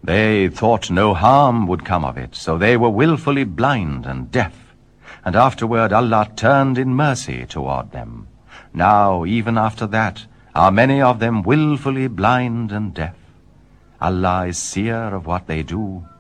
They thought no harm would come of it, so they were willfully blind and deaf. And afterward Allah turned in mercy toward them. Now, even after that, are many of them willfully blind and deaf. Allah is seer of what they do.